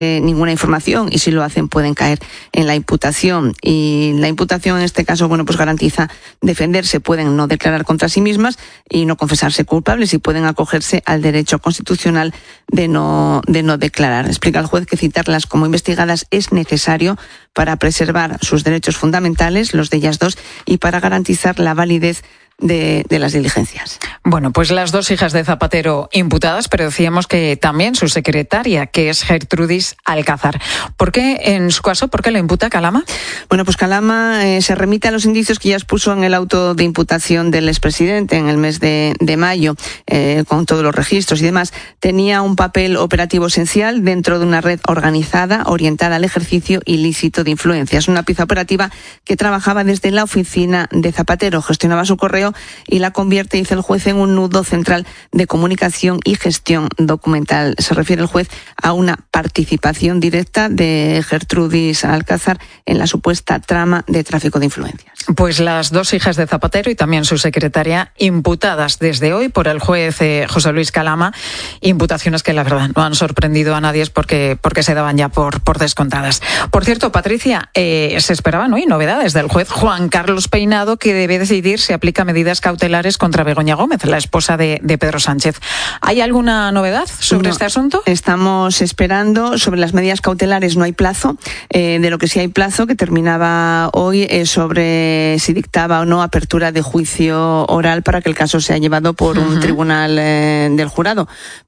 ninguna información, y si lo hacen pueden caer en la imputación, y la imputación en este caso pues garantiza defenderse. Pueden no declarar contra sí mismas y no confesarse culpables, y pueden acogerse al derecho constitucional de no declarar. Explica el juez que citarlas como investigadas es necesario para preservar sus derechos fundamentales, los de ellas dos, y para garantizar la validez de las diligencias. Bueno, pues las dos hijas de Zapatero imputadas, pero decíamos que también su secretaria, que es Gertrudis Alcázar. ¿Por qué, en su caso, por qué la imputa Calama? Bueno, pues Calama se remite a los indicios que ya expuso en el auto de imputación del expresidente en el mes de mayo, con todos los registros y demás. Tenía un papel operativo esencial dentro de una red organizada orientada al ejercicio ilícito de influencias. Una pieza operativa que trabajaba desde la oficina de Zapatero, gestionaba su correo y la convierte, dice el juez, en un nudo central de comunicación y gestión documental. Se refiere el juez a una participación directa de Gertrudis Alcázar en la supuesta trama de tráfico de influencias. Pues las dos hijas de Zapatero y también su secretaria imputadas desde hoy por el juez José Luis Calama, imputaciones que la verdad no han sorprendido a nadie porque se daban ya por descontadas. Por cierto, Patricia, se esperaban hoy novedades del juez Juan Carlos Peinado, que debe decidir si aplica medidas cautelares contra Begoña Gómez, la esposa de Pedro Sánchez. ¿Hay alguna novedad sobre este asunto? Estamos esperando. Sobre las medidas cautelares no hay plazo. De lo que sí hay plazo, que terminaba hoy, sobre si dictaba o no apertura de juicio oral para que el caso sea llevado por un tribunal del jurado.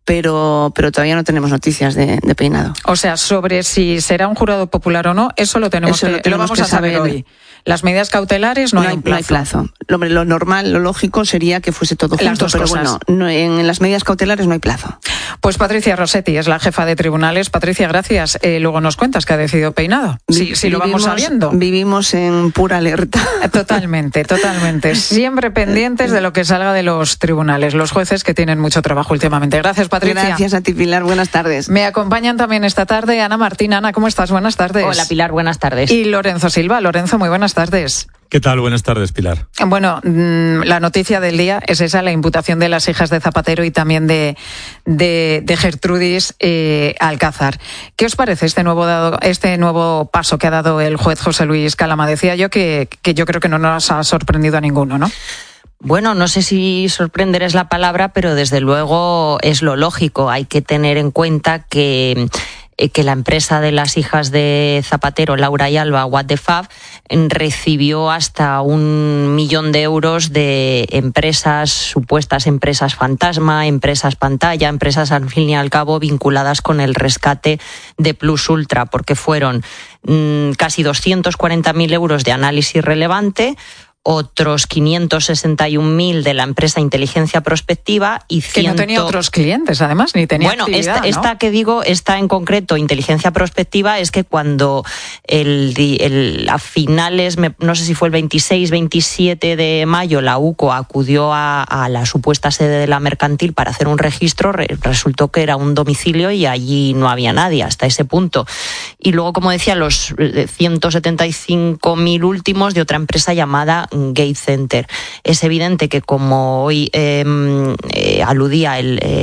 Pero todavía no tenemos noticias de Peinado. O sea, sobre si será un jurado popular o no, eso lo vamos a saber hoy. Las medidas cautelares no hay plazo. Lo normal, lo lógico sería que fuese todo junto, pero bueno, en las medidas cautelares no hay plazo. Pues Patricia Rossetti es la jefa de tribunales. Patricia, gracias. Luego nos cuentas qué ha decidido Peinado. Si lo vamos sabiendo. Vivimos en pura alerta. Totalmente. Siempre pendientes de lo que salga de los tribunales. Los jueces que tienen mucho trabajo últimamente. Gracias, Patricia. Gracias a ti, Pilar. Buenas tardes. Me acompañan también esta tarde Ana Martín. Ana, ¿cómo estás? Buenas tardes. Hola, Pilar. Buenas tardes. Y Lorenzo Silva. Lorenzo, muy buenas tardes. ¿Qué tal? Buenas tardes, Pilar. Bueno, la noticia del día es esa, la imputación de las hijas de Zapatero y también de Gertrudis Alcázar. ¿Qué os parece este nuevo paso que ha dado el juez José Luis Calama? Decía yo que yo creo que no nos ha sorprendido a ninguno, ¿no? Bueno, no sé si sorprender es la palabra, pero desde luego es lo lógico. Hay que tener en cuenta que la empresa de las hijas de Zapatero, Laura y Alba, What the Fab, recibió hasta 1 millón de euros de empresas, supuestas empresas fantasma, empresas pantalla, empresas al fin y al cabo vinculadas con el rescate de Plus Ultra, porque fueron casi 240.000 euros de análisis relevante, otros 561.000 de la empresa Inteligencia Prospectiva y que no tenía otros clientes, además, ni tenía actividad, ¿no? Esta que digo, esta en concreto, Inteligencia Prospectiva, es que cuando a finales, no sé si fue el 26-27 de mayo, la UCO acudió a la supuesta sede de la mercantil para hacer un registro, resultó que era un domicilio y allí no había nadie hasta ese punto. Y luego, como decía, los 175.000 últimos de otra empresa llamada Gate Center. Es evidente que, como hoy aludía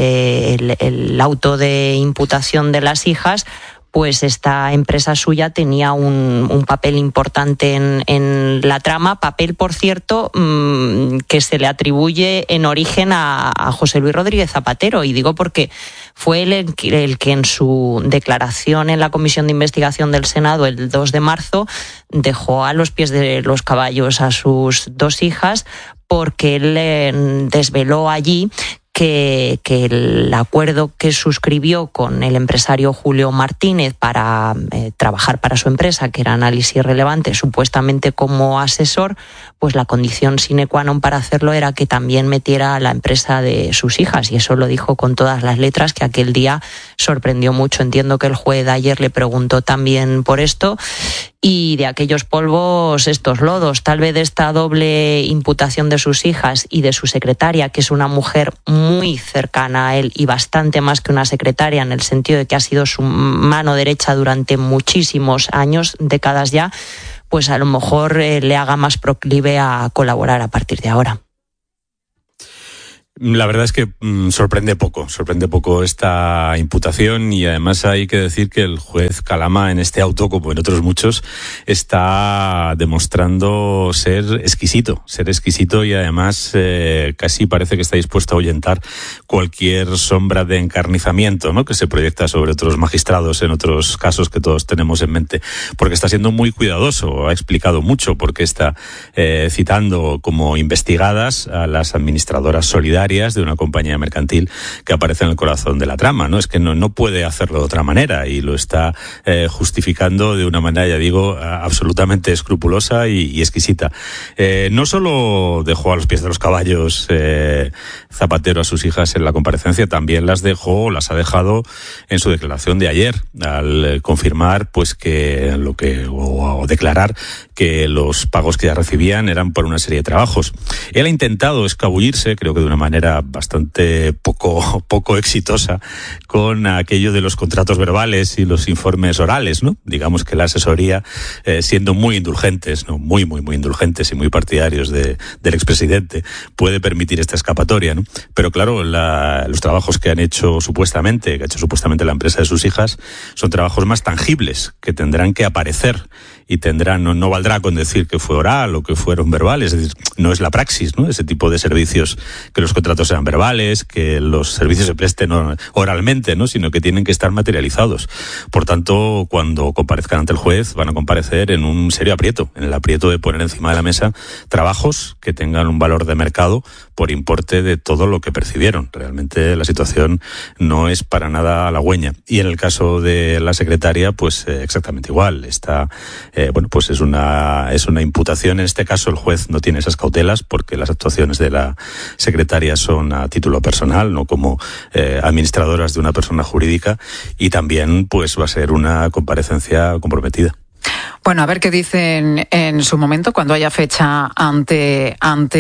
el auto de imputación de las hijas, pues esta empresa suya tenía un papel importante en la trama, papel, por cierto, que se le atribuye en origen a José Luis Rodríguez Zapatero, y digo porque fue él el que en su declaración en la Comisión de Investigación del Senado el 2 de marzo dejó a los pies de los caballos a sus dos hijas, porque él desveló allí que el acuerdo que suscribió con el empresario Julio Martínez para trabajar para su empresa, que era Análisis Relevante, supuestamente como asesor, pues la condición sine qua non para hacerlo era que también metiera a la empresa de sus hijas, y eso lo dijo con todas las letras, que aquel día sorprendió mucho. Entiendo que el juez ayer le preguntó también por esto, y de aquellos polvos estos lodos. Tal vez esta doble imputación de sus hijas y de su secretaria, que es una mujer muy cercana a él y bastante más que una secretaria, en el sentido de que ha sido su mano derecha durante muchísimos años, décadas ya, pues a lo mejor le haga más proclive a colaborar a partir de ahora. La verdad es que sorprende poco esta imputación, y además hay que decir que el juez Calama en este auto, como en otros muchos, está demostrando ser exquisito y además casi parece que está dispuesto a ahuyentar cualquier sombra de encarnizamiento, ¿no?, que se proyecta sobre otros magistrados en otros casos que todos tenemos en mente, porque está siendo muy cuidadoso, ha explicado mucho por qué está citando como investigadas a las administradoras solidarias de una compañía mercantil que aparece en el corazón de la trama, ¿no? Es que no puede hacerlo de otra manera, y lo está justificando de una manera, ya digo, absolutamente escrupulosa y exquisita. No solo dejó a los pies de los caballos Zapatero a sus hijas en la comparecencia, también las ha dejado en su declaración de ayer, al confirmar pues que o declarar que los pagos que ya recibían eran por una serie de trabajos. Él ha intentado escabullirse, creo que de una manera bastante poco exitosa, con aquello de los contratos verbales y los informes orales, ¿no? Digamos que la asesoría, siendo muy indulgentes, ¿no?, muy indulgentes y muy partidarios del expresidente, puede permitir esta escapatoria, ¿no? Pero claro, los trabajos que ha hecho supuestamente la empresa de sus hijas son trabajos más tangibles, que tendrán que aparecer y no valdrá con decir que fue oral o que fueron verbales, es decir, no es la praxis, ¿no?, ese tipo de servicios, que los contratos sean verbales, que los servicios se presten oralmente, ¿no?, sino que tienen que estar materializados. Por tanto, cuando comparezcan ante el juez, van a comparecer en un serio aprieto, en el aprieto de poner encima de la mesa trabajos que tengan un valor de mercado por importe de todo lo que percibieron. Realmente la situación no es para nada halagüeña. Y en el caso de la secretaria, pues exactamente igual. Pues es una imputación. En este caso el juez no tiene esas cautelas, porque las actuaciones de la secretaria son a título personal, no como administradoras de una persona jurídica, y también pues va a ser una comparecencia comprometida. Bueno, a ver qué dicen en su momento, cuando haya fecha ante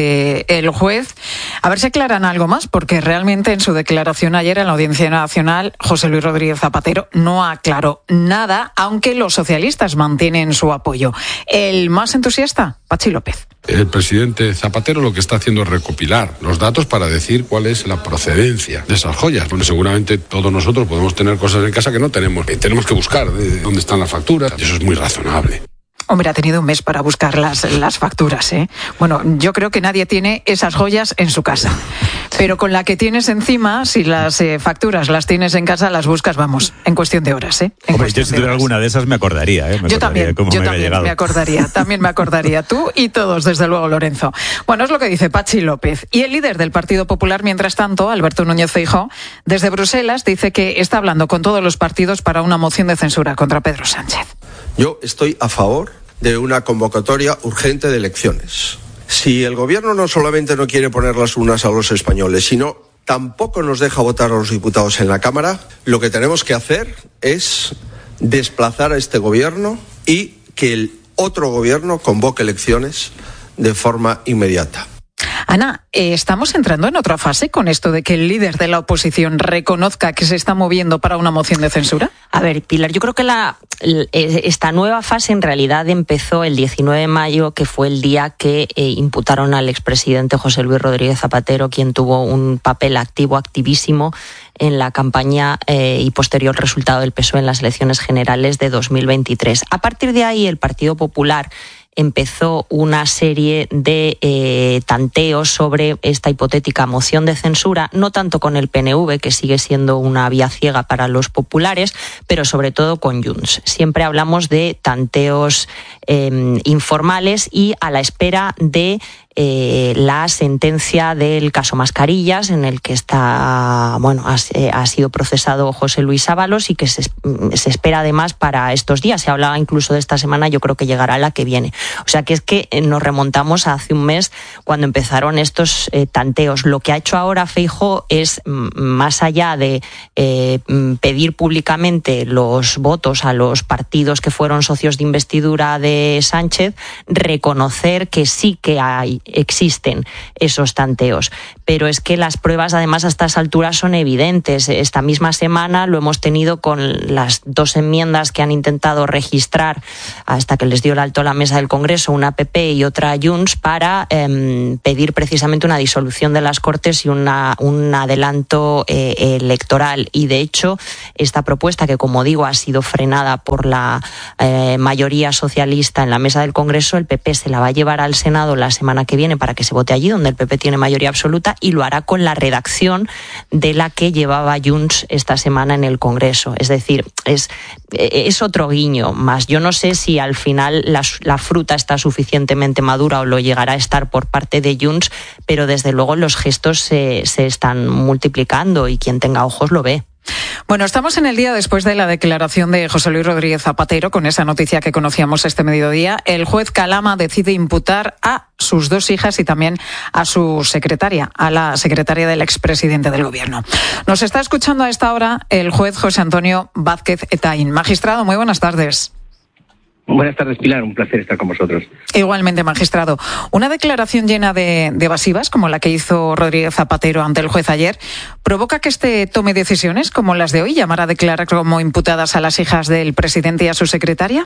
el juez. A ver si aclaran algo más, porque realmente en su declaración ayer en la Audiencia Nacional, José Luis Rodríguez Zapatero no aclaró nada, aunque los socialistas mantienen su apoyo. El más entusiasta, Pachi López. El presidente Zapatero lo que está haciendo es recopilar los datos para decir cuál es la procedencia de esas joyas. Porque seguramente todos nosotros podemos tener cosas en casa que no tenemos. Y tenemos que buscar de dónde están las facturas. Eso es muy razonable. Hombre, ha tenido un mes para buscar las facturas, ¿eh? Bueno, yo creo que nadie tiene esas joyas en su casa. Pero con la que tienes encima, si las facturas las tienes en casa, las buscas, vamos, en cuestión de horas, ¿eh? Hombre, yo si tuviera alguna de esas me acordaría, ¿eh? Yo también me acordaría. Tú y todos, desde luego, Lorenzo. Bueno, es lo que dice Pachi López. Y el líder del Partido Popular, mientras tanto, Alberto Núñez Feijóo, desde Bruselas, dice que está hablando con todos los partidos para una moción de censura contra Pedro Sánchez. Yo estoy a favor de una convocatoria urgente de elecciones. Si el gobierno no solamente no quiere poner las urnas a los españoles, sino tampoco nos deja votar a los diputados en la Cámara, lo que tenemos que hacer es desplazar a este gobierno y que el otro gobierno convoque elecciones de forma inmediata. Ana, ¿estamos entrando en otra fase con esto de que el líder de la oposición reconozca que se está moviendo para una moción de censura? A ver, Pilar, yo creo que esta nueva fase en realidad empezó el 19 de mayo, que fue el día que imputaron al expresidente José Luis Rodríguez Zapatero, quien tuvo un papel activísimo en la campaña y posterior resultado del PSOE en las elecciones generales de 2023. A partir de ahí, el Partido Popular empezó una serie de tanteos sobre esta hipotética moción de censura, no tanto con el PNV, que sigue siendo una vía ciega para los populares, pero sobre todo con Junts. Siempre hablamos de tanteos informales y a la espera de la sentencia del caso Mascarillas, en el que ha sido procesado José Luis Ábalos y que se espera además para estos días. Se hablaba incluso de esta semana, yo creo que llegará la que viene. O sea que es que nos remontamos a hace un mes cuando empezaron estos tanteos. Lo que ha hecho ahora Feijóo es, más allá de pedir públicamente los votos a los partidos que fueron socios de investidura de Sánchez, reconocer que sí que existen esos tanteos. Pero es que las pruebas, además, a estas alturas son evidentes. Esta misma semana lo hemos tenido con las 2 enmiendas que han intentado registrar hasta que les dio el alto la mesa del Congreso, una PP y otra Junts, para pedir precisamente una disolución de las Cortes y un adelanto electoral. Y de hecho, esta propuesta, que como digo ha sido frenada por la mayoría socialista en la mesa del Congreso, el PP se la va a llevar al Senado la semana que viene para que se vote allí, donde el PP tiene mayoría absoluta, y lo hará con la redacción de la que llevaba Junts esta semana en el Congreso. Es decir, es otro guiño más. Yo no sé si al final la fruta está suficientemente madura o lo llegará a estar por parte de Junts, pero desde luego los gestos se están multiplicando y quien tenga ojos lo ve. Bueno, estamos en el día después de la declaración de José Luis Rodríguez Zapatero, con esa noticia que conocíamos este mediodía. El juez Calama decide imputar a sus 2 hijas y también a su secretaria, a la secretaria del expresidente del Gobierno. Nos está escuchando a esta hora el juez José Antonio Vázquez Etaín. Magistrado, muy buenas tardes. Buenas tardes, Pilar. Un placer estar con vosotros. Igualmente, magistrado. Una declaración llena de evasivas, como la que hizo Rodríguez Zapatero ante el juez ayer, provoca que este tome decisiones como las de hoy, llamar a declarar como imputadas a las hijas del presidente y a su secretaria.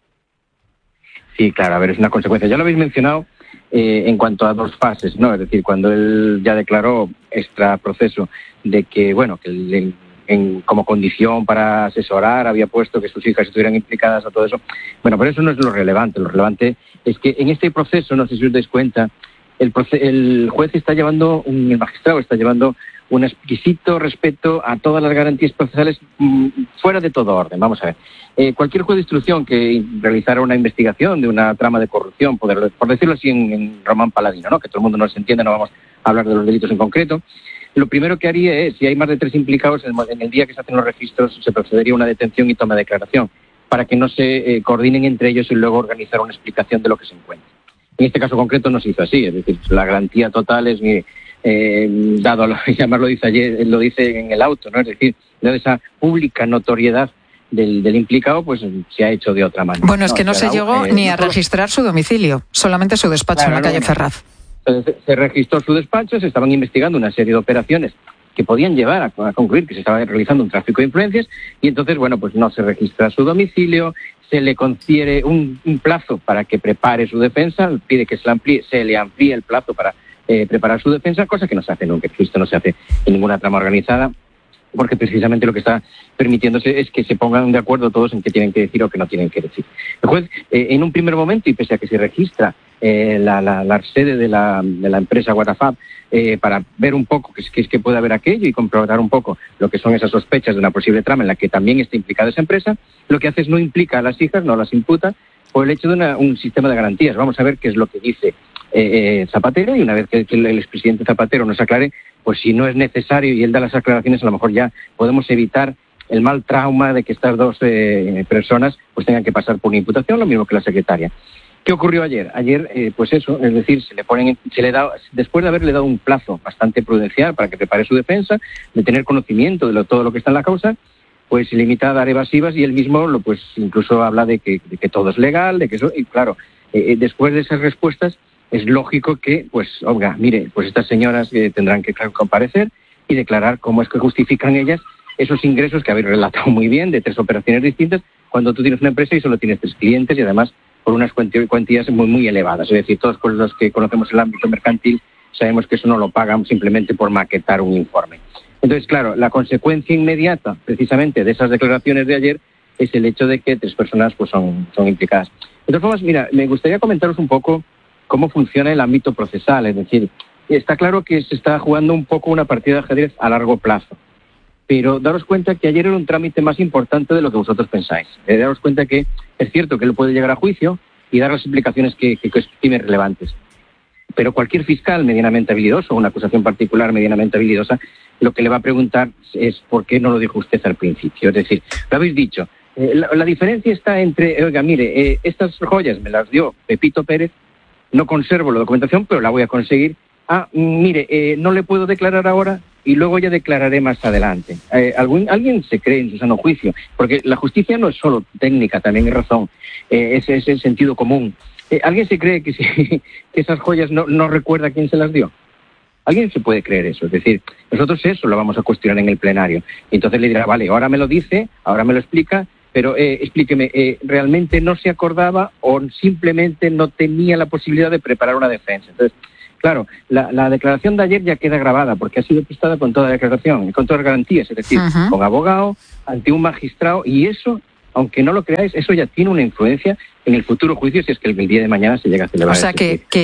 Sí, claro. A ver, es una consecuencia. Ya lo habéis mencionado en cuanto a 2 fases, ¿no? Es decir, cuando él ya declaró extra proceso de que, bueno, que como condición para asesorar había puesto que sus hijas estuvieran implicadas a todo eso. Bueno, pero eso no es lo relevante. Lo relevante es que en este proceso, no sé si os dais cuenta, el juez está llevando, el magistrado está llevando un exquisito respeto a todas las garantías procesales fuera de todo orden. Vamos a ver. Cualquier juez de instrucción que realizara una investigación de una trama de corrupción, por decirlo así en Román Paladino, ¿no? Que todo el mundo nos entiende, no vamos a hablar de los delitos en concreto. Lo primero que haría es, si hay más de 3 implicados, en el día que se hacen los registros se procedería a una detención y toma de declaración, para que no se coordinen entre ellos y luego organizar una explicación de lo que se encuentra. En este caso concreto no se hizo así, es decir, la garantía total es dado, llamarlo dice ayer, lo dice en el auto, ¿no? Es decir, dado esa pública notoriedad del implicado, pues se ha hecho de otra manera. Bueno, es que no se llegó ni a registrar su domicilio, solamente su despacho en la calle Ferraz. Se registró su despacho, se estaban investigando una serie de operaciones que podían llevar a concluir que se estaba realizando un tráfico de influencias, y entonces, bueno, pues no se registra su domicilio, se le confiere un plazo para que prepare su defensa, pide que se le amplíe el plazo para preparar su defensa, cosa que no se hace nunca, esto no se hace en ninguna trama organizada, porque precisamente lo que está permitiéndose es que se pongan de acuerdo todos en qué tienen que decir o qué no tienen que decir. El juez, en un primer momento, y pese a que se registra la sede de la empresa Guatafab, para ver un poco qué es que puede haber aquello y comprobar un poco lo que son esas sospechas de una posible trama en la que también está implicada esa empresa, lo que hace es no implica a las hijas, no las imputa, por el hecho de un sistema de garantías. Vamos a ver qué es lo que dice Zapatero, y una vez que el expresidente Zapatero nos aclare, pues si no es necesario y él da las aclaraciones, a lo mejor ya podemos evitar el mal trauma de que estas 2 personas pues tengan que pasar por una imputación, lo mismo que la secretaria. ¿Qué ocurrió ayer? Ayer, pues eso, es decir, se le da, después de haberle dado un plazo bastante prudencial para que prepare su defensa, de tener conocimiento de todo lo que está en la causa, pues se limita a dar evasivas, y él mismo pues incluso habla de que todo es legal, de que eso, y claro, después de esas respuestas es lógico que, pues, oiga, mire, pues estas señoras tendrán que comparecer y declarar cómo es que justifican ellas esos ingresos que habéis relatado muy bien, de 3 operaciones distintas, cuando tú tienes una empresa y solo tienes 3 clientes, y además por unas cuantías muy, muy elevadas. Es decir, todos los que conocemos el ámbito mercantil sabemos que eso no lo pagan simplemente por maquetar un informe. Entonces, claro, la consecuencia inmediata, precisamente, de esas declaraciones de ayer es el hecho de que 3 personas pues son implicadas. De todas formas, mira, me gustaría comentaros un poco cómo funciona el ámbito procesal. Es decir, está claro que se está jugando un poco una partida de ajedrez a largo plazo, pero daros cuenta que ayer era un trámite más importante de lo que vosotros pensáis. Daros cuenta que es cierto que él puede llegar a juicio y dar las explicaciones que estime relevantes, pero cualquier fiscal medianamente habilidoso, una acusación particular medianamente habilidosa, lo que le va a preguntar es por qué no lo dijo usted al principio. Es decir, lo habéis dicho, la diferencia está entre, oiga, mire, estas joyas me las dio Pepito Pérez, no conservo la documentación, pero la voy a conseguir. Mire, no le puedo declarar ahora y luego ya declararé más adelante. ¿Alguien se cree en su sano juicio? Porque la justicia no es solo técnica, también es razón, es el sentido común. ¿Alguien se cree que esas joyas no recuerda quién se las dio? ¿Alguien se puede creer eso? Es decir, nosotros eso lo vamos a cuestionar en el plenario. Y entonces le dirá, vale, ahora me lo dice, ahora me lo explica, pero explíqueme, ¿realmente no se acordaba o simplemente no tenía la posibilidad de preparar una defensa? Entonces, claro, la declaración de ayer ya queda grabada porque ha sido prestada con toda la declaración y con todas las garantías, es decir, con abogado, ante un magistrado, y eso, aunque no lo creáis, eso ya tiene una influencia en el futuro juicio si es que el día de mañana se llega a celebrar. O sea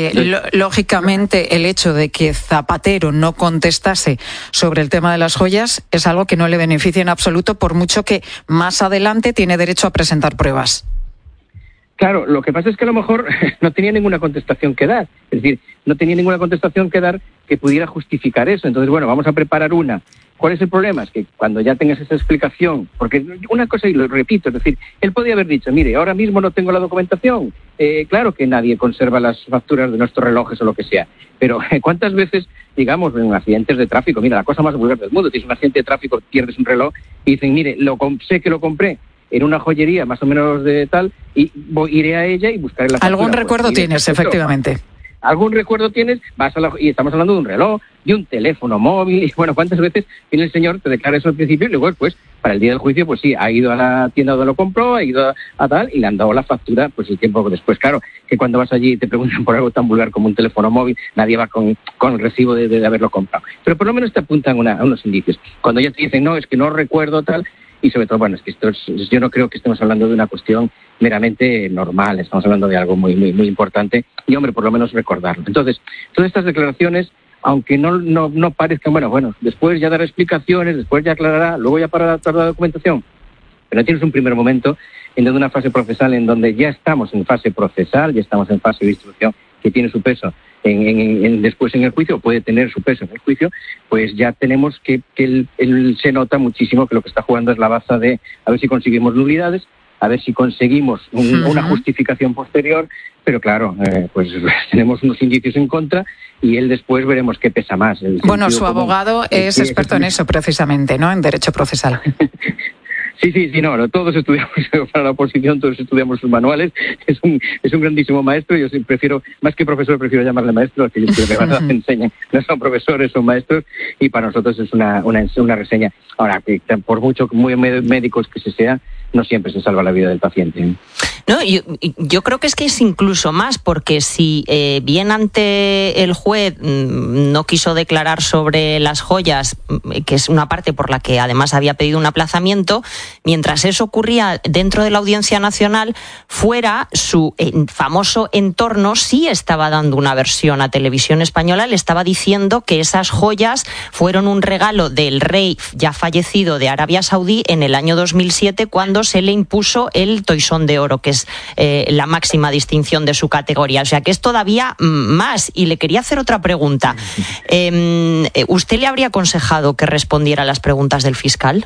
lógicamente el hecho de que Zapatero no contestase sobre el tema de las joyas es algo que no le beneficia en absoluto, por mucho que más adelante tiene derecho a presentar pruebas. Claro, lo que pasa es que a lo mejor no tenía ninguna contestación que dar. Es decir, no tenía ninguna contestación que dar que pudiera justificar eso. Entonces, bueno, vamos a preparar una. ¿Cuál es el problema? Es que cuando ya tengas esa explicación, porque una cosa, y lo repito, es decir, él podía haber dicho, mire, ahora mismo no tengo la documentación. Claro que nadie conserva las facturas de nuestros relojes o lo que sea, pero ¿cuántas veces, digamos, en accidentes de tráfico? Mira, la cosa más vulgar del mundo, tienes un accidente de tráfico, pierdes un reloj y dicen, mire, sé que lo compré en una joyería más o menos de tal, y iré a ella y buscaré la factura. Algún recuerdo tienes, efectivamente. Algún recuerdo tienes, y estamos hablando de un reloj, de un teléfono móvil, y bueno, ¿cuántas veces viene el señor, te declara eso al principio y luego después, para el día del juicio, pues sí, ha ido a la tienda donde lo compró, ha ido a tal, y le han dado la factura, pues el tiempo después. Claro, que cuando vas allí y te preguntan por algo tan vulgar como un teléfono móvil, nadie va con el recibo de haberlo comprado. Pero por lo menos te apuntan a unos indicios. Cuando ya te dicen, no, es que no recuerdo tal, y sobre todo, bueno, es que yo no creo que estemos hablando de una cuestión meramente normal, estamos hablando de algo muy, muy, muy importante, y hombre, por lo menos recordarlo. Entonces, todas estas declaraciones, aunque no parezcan, bueno, después ya dará explicaciones, después ya aclarará, luego ya para la documentación, pero tienes un primer momento en donde una fase procesal, en donde ya estamos en fase procesal, ya estamos en fase de instrucción, que tiene su peso después en el juicio, puede tener su peso en el juicio, pues ya tenemos que se nota muchísimo que lo que está jugando es la baza de a ver si conseguimos nulidades, a ver si conseguimos una justificación posterior, pero claro, pues tenemos unos indicios en contra y él después veremos qué pesa más. Bueno, su abogado es experto en eso precisamente, ¿no? En derecho procesal. Sí, no, todos estudiamos para la oposición, todos estudiamos sus manuales, es un grandísimo maestro, yo prefiero, más que profesor, prefiero llamarle maestro, que ellos de verdad enseñan, no son profesores, son maestros, y para nosotros es una reseña. Ahora, que por mucho muy médicos que se sea, no siempre se salva la vida del paciente. No, yo creo que es incluso más, porque si bien ante el juez no quiso declarar sobre las joyas, que es una parte por la que además había pedido un aplazamiento, mientras eso ocurría dentro de la Audiencia Nacional, fuera su famoso entorno sí estaba dando una versión a Televisión Española, le estaba diciendo que esas joyas fueron un regalo del rey ya fallecido de Arabia Saudí en el año 2007, cuando se le impuso el Toisón de Oro, que es la máxima distinción de su categoría. O sea, que es todavía más. Y le quería hacer otra pregunta. ¿Usted le habría aconsejado que respondiera a las preguntas del fiscal?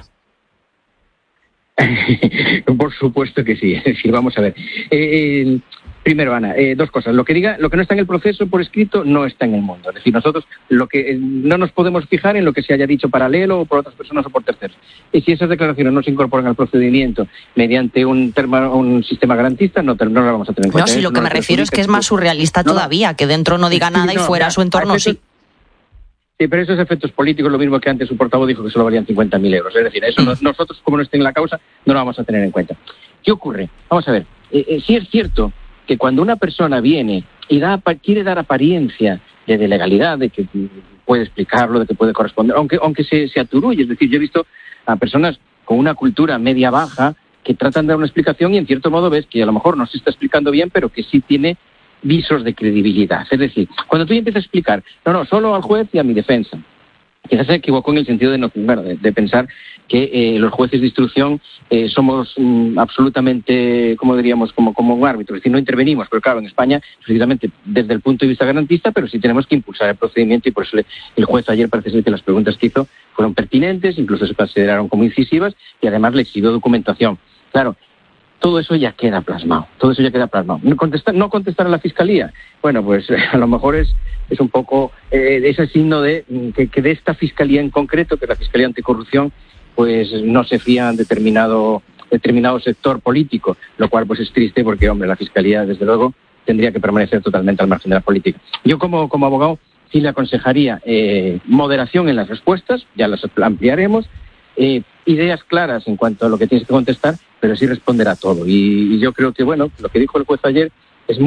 Por supuesto que sí. Sí, vamos a ver. Primero, Ana, dos cosas. Lo que no está en el proceso por escrito no está en el mundo. Es decir, nosotros no nos podemos fijar en lo que se haya dicho paralelo o por otras personas o por terceros. Y si esas declaraciones no se incorporan al procedimiento mediante un sistema garantista, no lo vamos a tener en cuenta. No, si lo que me refiero es que es más surrealista todavía, que dentro no diga nada y fuera su entorno sí. Sí, pero esos efectos políticos, lo mismo que antes su portavoz dijo que solo valían 50.000 euros. Es decir, eso nosotros, como no esté en la causa, no lo vamos a tener en cuenta. ¿Qué ocurre? Vamos a ver. Sí es cierto que cuando una persona viene y quiere dar apariencia de legalidad, de que puede explicarlo, de que puede corresponder, aunque se aturulle. Es decir, yo he visto a personas con una cultura media-baja que tratan de dar una explicación y en cierto modo ves que a lo mejor no se está explicando bien, pero que sí tiene visos de credibilidad. Es decir, cuando tú empiezas a explicar, solo al juez y a mi defensa, quizás se equivocó en el sentido de pensar que los jueces de instrucción somos absolutamente, como diríamos, como un árbitro, es decir, no intervenimos, pero claro, en España, precisamente desde el punto de vista garantista, pero sí tenemos que impulsar el procedimiento y por eso el juez ayer parece ser que las preguntas que hizo fueron pertinentes, incluso se consideraron como incisivas y además le exigió documentación. Claro, todo eso ya queda plasmado. No contestar a la Fiscalía, bueno, pues a lo mejor es un poco ese signo de que de esta Fiscalía en concreto, que es la Fiscalía Anticorrupción, pues no se fía en determinado sector político, lo cual pues es triste porque, hombre, la Fiscalía, desde luego, tendría que permanecer totalmente al margen de la política. Yo como abogado sí le aconsejaría moderación en las respuestas, ya las ampliaremos, ideas claras en cuanto a lo que tienes que contestar, pero sí responder a todo. Y yo creo que, bueno, lo que dijo el juez ayer es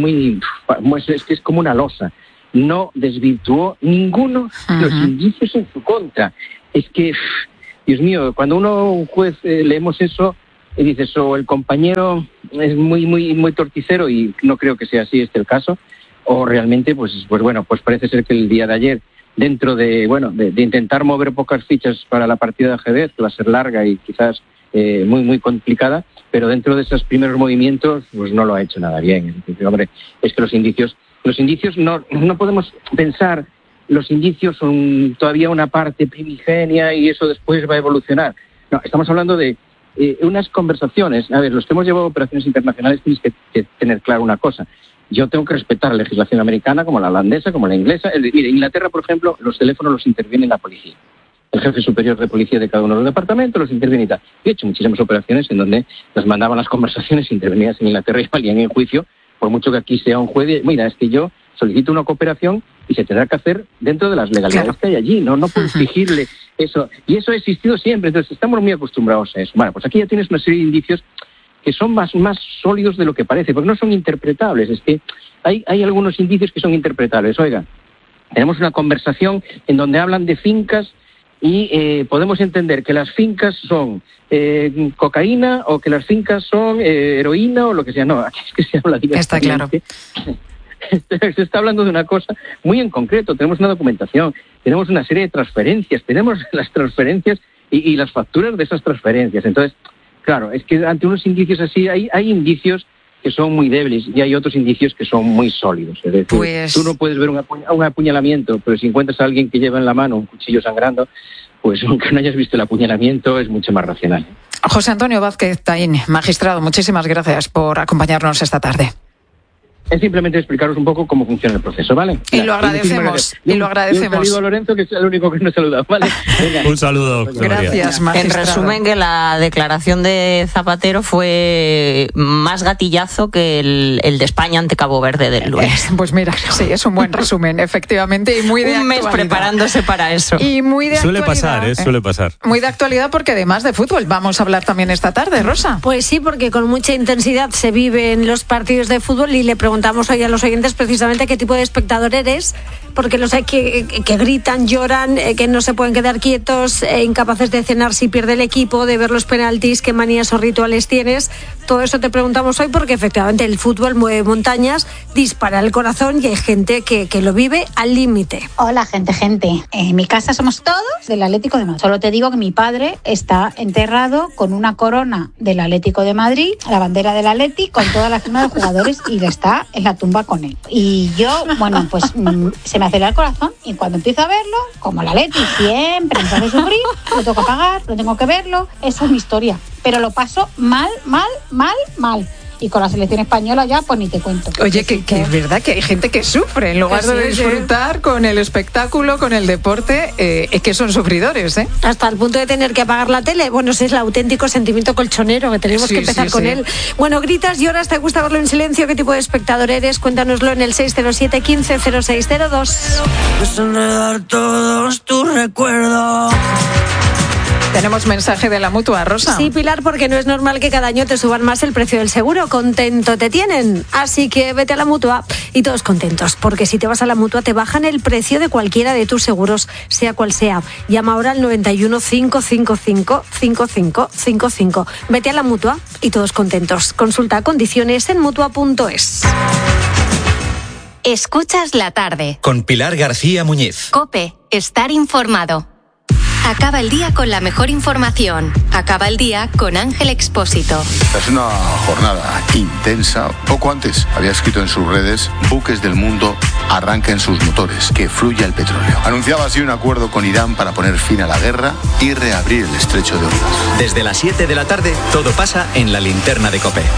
es que es como una losa. No desvirtuó ninguno de los indicios en su contra. Es que, Dios mío, cuando un juez leemos eso y dices, el compañero es muy torticero, y no creo que sea así el caso, o realmente, pues parece ser que el día de ayer, dentro de intentar mover pocas fichas para la partida de ajedrez, que va a ser larga y quizás muy complicada, pero dentro de esos primeros movimientos, pues no lo ha hecho nada bien. Hombre, es que los indicios no podemos pensar, los indicios son todavía una parte primigenia y eso después va a evolucionar. No, estamos hablando de unas conversaciones. A ver, los que hemos llevado operaciones internacionales tienes que tener claro una cosa. Yo tengo que respetar la legislación americana, como la holandesa, como la inglesa. Mire, Inglaterra, por ejemplo, los teléfonos los interviene la policía. El jefe superior de policía de cada uno de los departamentos los interviene y tal. Yo he hecho muchísimas operaciones en donde las mandaban las conversaciones intervenidas en Inglaterra y valían en juicio, por mucho que aquí sea un juez. Mira, es que yo solicito una cooperación y se tendrá que hacer dentro de las legalidades que hay allí. No puedo exigirle eso. Y eso ha existido siempre. Entonces, estamos muy acostumbrados a eso. Bueno, pues aquí ya tienes una serie de indicios que son más sólidos de lo que parece, porque no son interpretables. Es que hay algunos indicios que son interpretables. Oiga, tenemos una conversación en donde hablan de fincas y podemos entender que las fincas son cocaína o que las fincas son heroína o lo que sea. No, aquí es que se habla directamente. Está claro. Se está hablando de una cosa muy en concreto. Tenemos una documentación, tenemos una serie de transferencias, tenemos las transferencias y las facturas de esas transferencias. Entonces, claro, es que ante unos indicios así hay indicios que son muy débiles y hay otros indicios que son muy sólidos. Es decir, tú no puedes ver un apuñalamiento, pero si encuentras a alguien que lleva en la mano un cuchillo sangrando, pues aunque no hayas visto el apuñalamiento, es mucho más racional. José Antonio Vázquez Taín, magistrado, muchísimas gracias por acompañarnos esta tarde. Es simplemente explicaros un poco cómo funciona el proceso, ¿vale? Y lo agradecemos. Y un saludo a Lorenzo, que es el único que nos ha saludado, ¿vale? Venga. Un saludo. Gracias, magistrado. En resumen, que la declaración de Zapatero fue más gatillazo que el de España ante Cabo Verde del lunes. Pues mira, sí, es un buen resumen, efectivamente, y muy de un mes actualidad. Preparándose para eso. Y muy de suele actualidad. Suele pasar. Muy de actualidad, porque además de fútbol vamos a hablar también esta tarde, Rosa. Pues sí, porque con mucha intensidad se viven los partidos de fútbol y le preguntamos hoy a los oyentes precisamente qué tipo de espectador eres, porque los hay que gritan, lloran, que no se pueden quedar quietos, incapaces de cenar si pierde el equipo, de ver los penaltis, qué manías o rituales tienes. Todo eso te preguntamos hoy, porque efectivamente el fútbol mueve montañas, dispara el corazón y hay gente que lo vive al límite. Hola, gente. En mi casa somos todos del Atlético de Madrid. Solo te digo que mi padre está enterrado con una corona del Atlético de Madrid, la bandera del Atleti, con toda la firma de jugadores, y está en la tumba con él. Y yo, bueno, pues se me acelera el corazón, y cuando empiezo a verlo, como el Atleti siempre me hace sufrir, lo tengo que pagar, lo tengo que verlo, esa es mi historia. Pero lo paso mal. Y con la selección española ya, pues ni te cuento. Oye, que es verdad que hay gente que sufre en lugar de disfrutar con el espectáculo, con el deporte, es que son sufridores, ¿eh? Hasta el punto de tener que apagar la tele. Bueno, ese es el auténtico sentimiento colchonero que tenemos que empezar con él. Bueno, gritas, lloras, ¿te gusta verlo en silencio? ¿Qué tipo de espectador eres? Cuéntanoslo en el 607 15 0602. Desenredar todos tus recuerdos. Tenemos mensaje de la Mutua, Rosa. Sí, Pilar, porque no es normal que cada año te suban más el precio del seguro. Contento te tienen. Así que vete a la Mutua y todos contentos, porque si te vas a la Mutua te bajan el precio de cualquiera de tus seguros, sea cual sea. Llama ahora al 91 555 5555. Vete a la Mutua y todos contentos. Consulta condiciones en Mutua.es. Escuchas la tarde. Con Pilar García Muñiz. COPE. Estar informado. Acaba el día con la mejor información. Acaba el día con Ángel Expósito. Es una jornada intensa. Poco antes había escrito en sus redes: buques del mundo arranquen sus motores, que fluya el petróleo. Anunciaba así un acuerdo con Irán para poner fin a la guerra y reabrir el estrecho de Hormuz. Desde las 7 de la tarde, todo pasa en la linterna de COPE.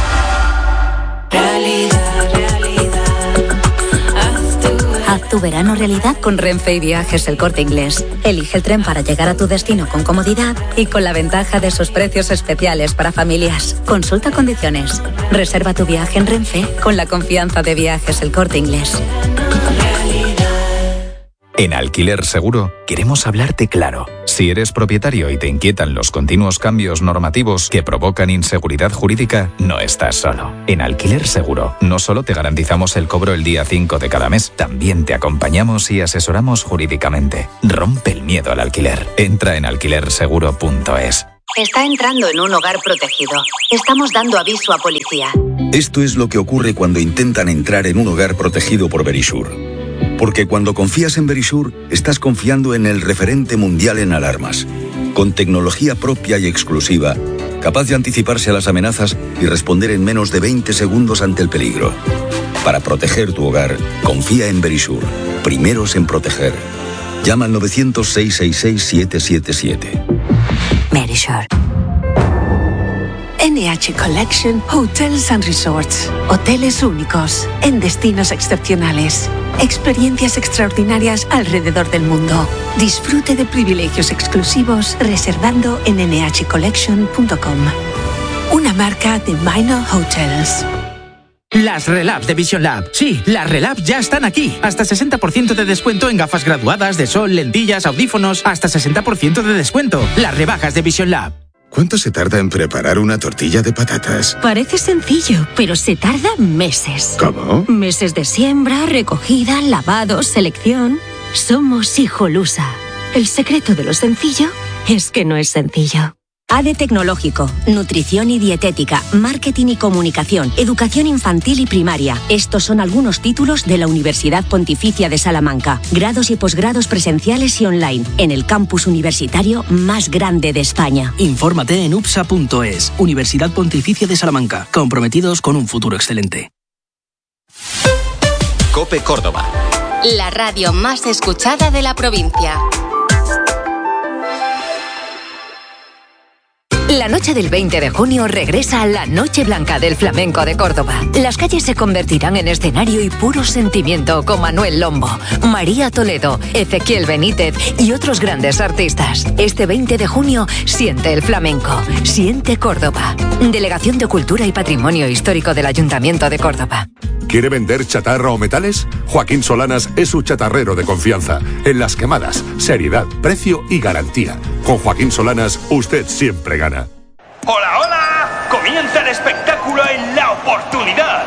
Haz tu verano realidad con Renfe y Viajes El Corte Inglés. Elige el tren para llegar a tu destino con comodidad y con la ventaja de sus precios especiales para familias. Consulta condiciones. Reserva tu viaje en Renfe con la confianza de Viajes El Corte Inglés. En Alquiler Seguro queremos hablarte claro. Si eres propietario y te inquietan los continuos cambios normativos que provocan inseguridad jurídica, no estás solo. En Alquiler Seguro no solo te garantizamos el cobro el día 5 de cada mes, también te acompañamos y asesoramos jurídicamente. Rompe el miedo al alquiler. Entra en alquilerseguro.es. Está entrando en un hogar protegido. Estamos dando aviso a policía. Esto es lo que ocurre cuando intentan entrar en un hogar protegido por Verisure. Porque cuando confías en Verisure, estás confiando en el referente mundial en alarmas, con tecnología propia y exclusiva, capaz de anticiparse a las amenazas y responder en menos de 20 segundos ante el peligro. Para proteger tu hogar, confía en Verisure. Primeros en proteger. Llama al 900-666-777. Verisure. NH Collection Hotels and Resorts. Hoteles únicos, en destinos excepcionales. Experiencias extraordinarias alrededor del mundo. Disfrute de privilegios exclusivos reservando en nhcollection.com. Una marca de Minor Hotels. Las Relabs de Vision Lab. Sí, las Relabs ya están aquí. Hasta 60% de descuento en gafas graduadas, de sol, lentillas, audífonos. Hasta 60% de descuento. Las rebajas de Vision Lab. ¿Cuánto se tarda en preparar una tortilla de patatas? Parece sencillo, pero se tarda meses. ¿Cómo? Meses de siembra, recogida, lavado, selección. Somos Hijolusa. El secreto de lo sencillo es que no es sencillo. ADE Tecnológico, Nutrición y Dietética, Marketing y Comunicación, Educación Infantil y Primaria. Estos son algunos títulos de la Universidad Pontificia de Salamanca. Grados y posgrados presenciales y online, en el campus universitario más grande de España. Infórmate en upsa.es, Universidad Pontificia de Salamanca, comprometidos con un futuro excelente. COPE Córdoba. La radio más escuchada de la provincia. La noche del 20 de junio regresa a la Noche Blanca del Flamenco de Córdoba. Las calles se convertirán en escenario y puro sentimiento con Manuel Lombo, María Toledo, Ezequiel Benítez y otros grandes artistas. Este 20 de junio siente el flamenco, siente Córdoba. Delegación de Cultura y Patrimonio Histórico del Ayuntamiento de Córdoba. ¿Quiere vender chatarra o metales? Joaquín Solanas es su chatarrero de confianza. En Las Quemadas, seriedad, precio y garantía. Con Joaquín Solanas, usted siempre gana. ¡Hola, hola! ¡Comienza el espectáculo en La Oportunidad!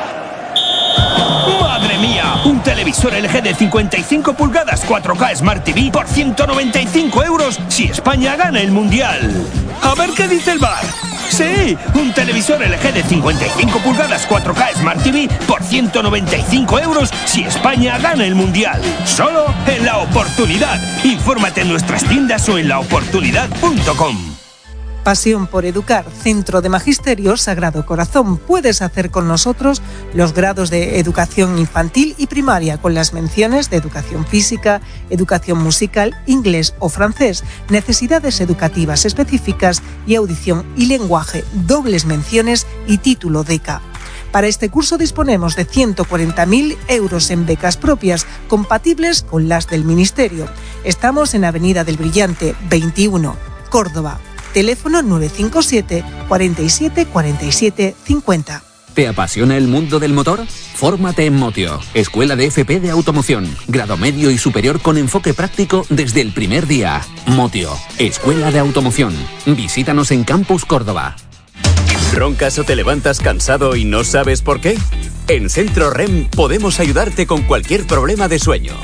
¡Madre mía! Un televisor LG de 55 pulgadas 4K Smart TV por 195 € si España gana el Mundial. A ver qué dice el VAR. Sí, un televisor LG de 55 pulgadas 4K Smart TV por 195 € si España gana el Mundial. Solo en La Oportunidad. Infórmate en nuestras tiendas o en laoportunidad.com. Pasión por educar, Centro de Magisterio Sagrado Corazón. Puedes hacer con nosotros los grados de educación infantil y primaria con las menciones de educación física, educación musical, inglés o francés, necesidades educativas específicas y audición y lenguaje, dobles menciones y título DECA. Para este curso disponemos de 140.000 € en becas propias, compatibles con las del Ministerio. Estamos en Avenida del Brillante, 21, Córdoba. Teléfono 957 47 47 50. ¿Te apasiona el mundo del motor? Fórmate en Motio, Escuela de FP de Automoción, grado medio y superior con enfoque práctico desde el primer día. Motio, Escuela de Automoción. Visítanos en Campus Córdoba. ¿Roncas o te levantas cansado y no sabes por qué? En Centro REM podemos ayudarte con cualquier problema de sueño.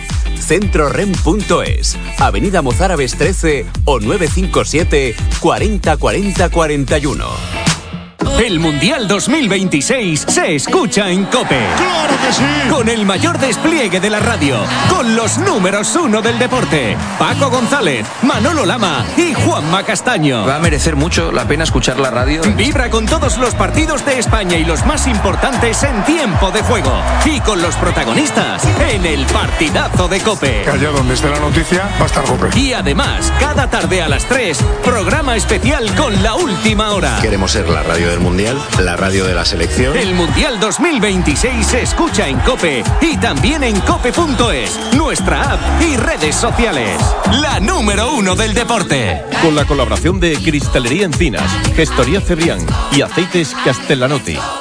CentroREM.es, Avenida Mozárabes 13 o 957 40 40 41. El Mundial 2026 se escucha en COPE. ¡Claro que sí! Con el mayor despliegue de la radio, con los números 1 del deporte, Paco González, Manolo Lama y Juanma Castaño. Va a merecer mucho la pena escuchar la radio. Vibra con todos los partidos de España y los más importantes en tiempo de juego. Y con los protagonistas en el partidazo de COPE. Que allá donde esté la noticia va a estar COPE. Y además, cada tarde a las 3, programa especial con la última hora. Queremos ser la radio del Mundial, la radio de la selección. El Mundial 2026 se escucha en COPE y también en cope.es, nuestra app y redes sociales. La número 1 del deporte. Con la colaboración de Cristalería Encinas, Gestoría Cebrián y Aceites Castellanotti.